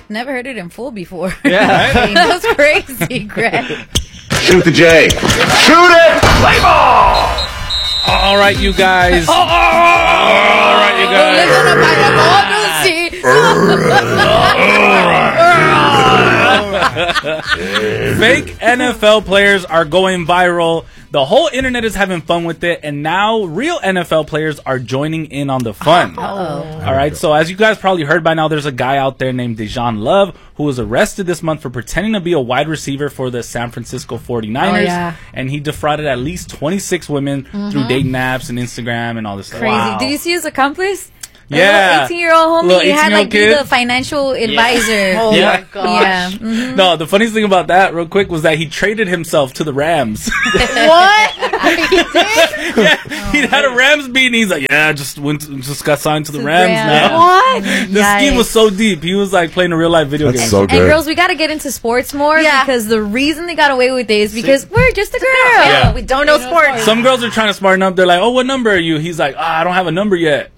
Never heard it in full before. Yeah. That's crazy, Greg. Shoot the J. Shoot it! Play ball! All right, you guys. Fake NFL players are going viral. The whole internet is having fun with it, and now real NFL players are joining in on the fun. All right, so as you guys probably heard by now, there's a guy out there named Dejan Love who was arrested this month for pretending to be a wide receiver for the San Francisco 49ers, and he defrauded at least 26 women through dating apps and Instagram and all this stuff. Crazy. Wow. Did you see his accomplice? Yeah. 18-year-old homie. He had like be kid. the financial advisor. Oh my gosh. Yeah. No, the funniest thing about that, real quick, was that he traded himself to the Rams. What? He did? He had a Rams beat, and he's like, "Yeah, just got signed to the Rams now." What? The scheme was so deep. He was like playing a real life video game. That's so And good. girls, we got to get into sports more because the reason they got away with it is because we're just a girl. Yeah. We don't know sports. Some girls are trying to smarten up. They're like, "Oh, what number are you?" He's like, "I don't have a number yet."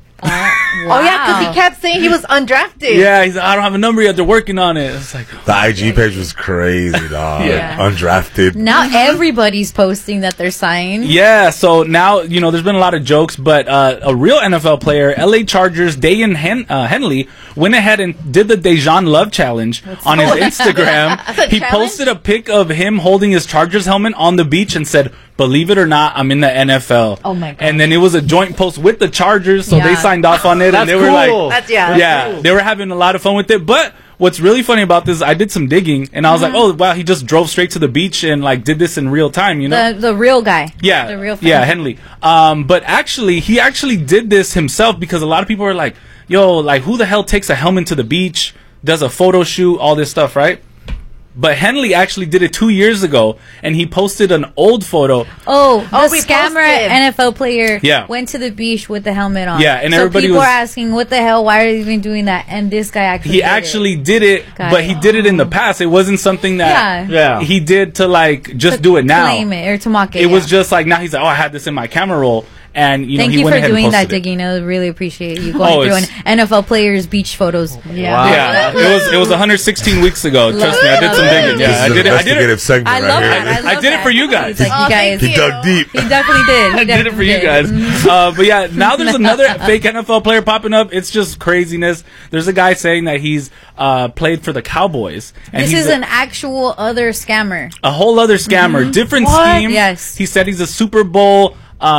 Oh, yeah, because he kept saying he was undrafted. Yeah, he's like, "I don't have a number yet. They're working on it." It's like, The IG page was crazy, dog. Yeah. Undrafted. Now everybody's posting that they're signed. yeah. So now there's been a lot of jokes, but a real NFL player, LA Chargers, Dayan Henley, went ahead and did the Dejan Love challenge on his Instagram. He posted a pic of him holding his Chargers helmet on the beach and said, "Believe it or not, I'm in the NFL." Oh my God. And then it was a joint post with the Chargers, so they Yeah. signed off on it, That's and they were cool. like, That's cool. they were having a lot of fun with it. But what's really funny about this, I did some digging, and I was like, "Oh wow, he just drove straight to the beach and like did this in real time," The real guy. Yeah, The real fan. yeah, Henley. But actually, he actually did this himself because a lot of people are like, "Yo, like who the hell takes a helmet to the beach, does a photo shoot, all this stuff, right?" But Henley actually did it 2 years ago, and he posted an old photo. Oh, the we scammer posted. NFL player Yeah. went to the beach with the helmet on. Yeah, and so everybody people was- are asking, what the hell? Why are they even doing that? And this guy actually He did actually it. did it, Got but it. he did it in the past. It wasn't something that Yeah. he did to like just To do it now. claim it or to mock it. It was just like now he's like, "Oh, I had this in my camera roll," and Thank he you went for ahead doing and that, posted it. Diggy. I really appreciate you going Oh, through it's- an NFL players' beach photos. Yeah, it was 116 weeks ago. Trust me, I did some digging. Yeah, I This is did an it. I did it. investigative segment I right love here. that. I did it for you guys. He's like, you guys. He dug deep. He definitely did. I did it for you guys. But yeah, now there's another fake NFL player popping up. It's just craziness. There's a guy saying that he's played for the Cowboys. And This he's is an actual other scammer. a whole other scammer, different scheme. Yes. He said he's a Super Bowl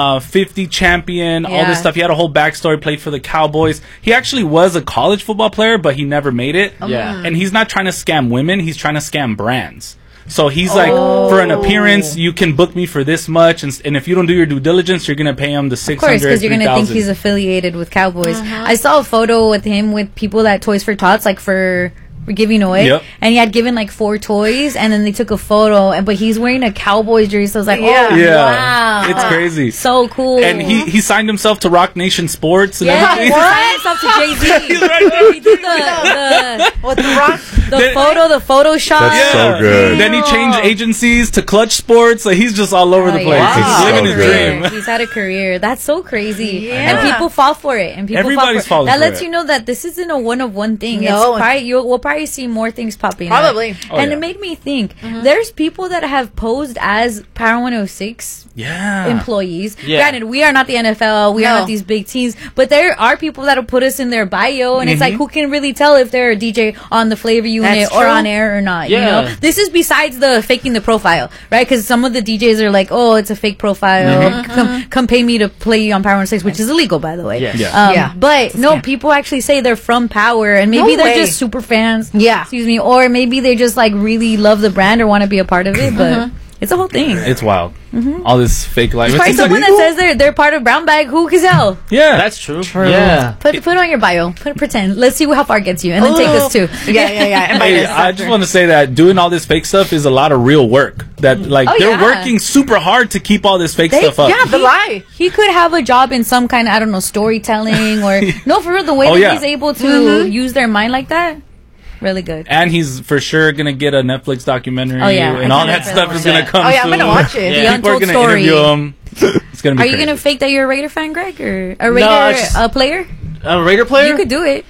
50 champion, all Yeah. this stuff. He had a whole backstory, played for the Cowboys. He actually was a college football player, but he never made it. Yeah. And he's not trying to scam women, he's trying to scam brands. So he's like, for an appearance, you can book me for this much, and if you don't do your due diligence, you're gonna pay him the Of 600. course, because you're going to think 3,000. he's affiliated with Cowboys. I saw a photo with him with people at Toys for Tots, like for giving away. Yep. And he had given like 4 toys, and then they took a photo, but he's wearing a Cowboys jersey, so I was like, oh, Yeah. wow. It's crazy. So cool. And he signed himself to Rock Nation Sports and yeah, everything. he signed himself to Jay-Z. He's right there. He did the What the rock? Then- Photoshop. That's so good. Then he changed agencies to Clutch Sports. So he's just all over the place. yeah. He's Wow. living his So good. dream. He's had a career. That's so crazy. Yeah. And people fall for it. And people Everybody's fall for it. falling That for lets it. you know that this isn't a one of one thing. No. It's probably, we'll probably see more things popping Probably. up. Oh, And yeah. it made me think, there's people that have posed as Power 106 Yeah. employees. Yeah. Granted, we are not the NFL. We are No. not these big teams. But there are people that'll put us in their bio. And it's like, who can really tell if they're a DJ on the Flavor Unit That's or true. on air or not? Yeah. You know? This is besides the faking the profile, right? Because some of the DJs are like, oh, it's a fake profile. Come pay me to play you on Power 106, which is illegal, by the way. Yes. Yeah. Yeah. But no, people actually say they're from Power, and maybe No they're way. just super fans. Yeah. Excuse me. Or maybe they just like really love the brand or want to be a part of it. But it's a whole thing. It's wild. All this fake life. Probably It's someone like- that says they're part of Brown Bag. Who can tell? yeah. That's true. Yeah. Put it on your bio. Pretend. Let's see how far it gets you, and then take us too. Yeah. And Hey, I just want to say that doing all this fake stuff is a lot of real work. That like Oh, they're yeah. working super hard to keep all this fake stuff up. Yeah, the lie. He could have a job in some kind of, I don't know, storytelling or no, for real. The way Oh, that yeah. he's able to use their mind like that, really good. And he's for sure gonna get a Netflix documentary. Oh, yeah. And I all can't that wait for stuff that is one. gonna come. Oh, yeah, I'm soon. gonna watch it. The People are Untold gonna Story. interview him. It's gonna be Are you crazy. gonna fake that you're a Raider fan, Greg, or a Raider I just- player? A Raider player? You could do it.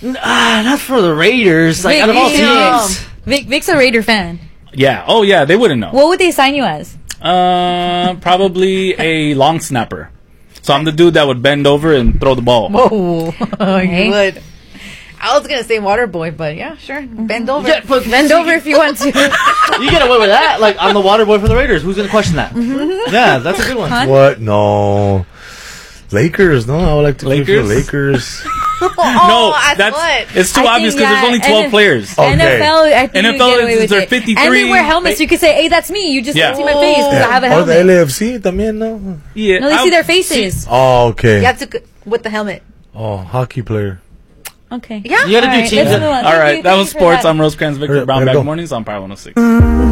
Not for the Raiders. Like, Vic, out of all you know. teams. Vic's a Raider fan. Yeah. Oh, yeah. They wouldn't know. What would they sign you as? Probably a long snapper. So I'm the dude that would bend over and throw the ball. Whoa. Hey. You would. I was gonna say water boy, but yeah, sure. Bend over. Yeah, but Bend over if you want to. You get away with that. Like, I'm the water boy for the Raiders. Who's going to question that? Yeah, that's a good one. Huh? What? No. Lakers? No, I would like to play for the Lakers. No, as that's what? it's too I obvious think, because there's only 12 players. Oh. Okay. NFL, I think you NFL get away is with there it. 53. And they wear helmets. You could say, "Hey, that's me." You just Yeah. can't see my face because I have a Or the helmet. LAFC también, no? Yeah, No, they see their faces. Oh, okay. You have to with the helmet. Oh, hockey player. Okay. Yeah. You got to do Alright, teams. let's move on. All Thank right, you, that thank was you for sports. that. I'm Rose Kranz, Victor Way to Brown Bag go. Mornings on Power 106.